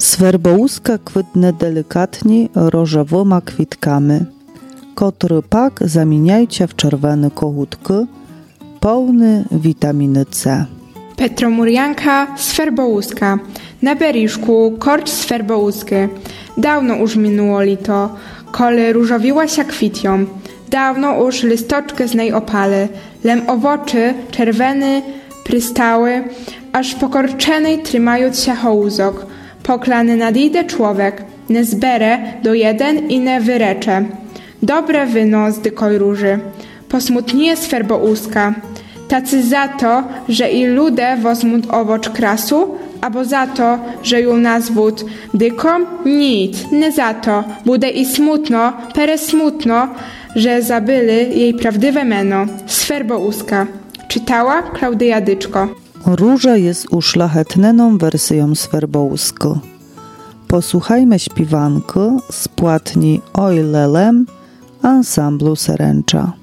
Swerbouska kwitne delikatnie różowymi kwitkami, które pak zamieniajcie w czerwone kohutki, pełne witaminy C. Petromurianka swerbouska. Na beriszku korcz swerbouski. Dawno już minuło lito, kole różowiła się kwitią. Dawno już listoczki z niej opale, lem owoczy czerwony przystały, aż pokorczenej trymając się hołzok. Poklany nadejdzie człowiek, ne zbere do jeden i ne wyrecze. Dobre wino z dykoj róży, posmutnieje swerbouska. Tacy za to, że i ludzie wozmut owocz krasu, albo za to, że ją nazwut dyką? Nic, nie za to. Bude i smutno, peresmutno, że zabyli jej prawdziwe meno. Swerbouska. Czytała Klaudyja Dyczko. Róża jest uszlachetneną wersją swerbousku. Posłuchajmy śpiewanki z płatni Oj Lelem ansamblu Seręcza.